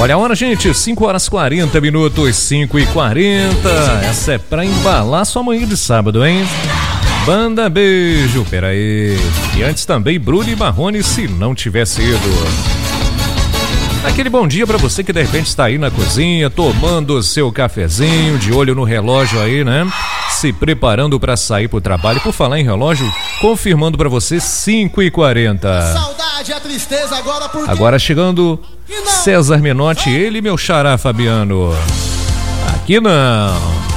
Olha a hora, gente, 5h40, 5h40. Essa é pra embalar sua manhã de sábado, hein? Banda Beijo, peraí. E antes também Bruno e Marrone, Se Não Tivesse Ido. Aquele bom dia pra você que de repente está aí na cozinha, tomando o seu cafezinho, de olho no relógio aí, né? Se preparando pra sair pro trabalho. Por falar em relógio, confirmando pra você 5h40. Saudade, a tristeza agora porque... Agora chegando César Menotti, ele e meu xará Fabiano. Aqui não.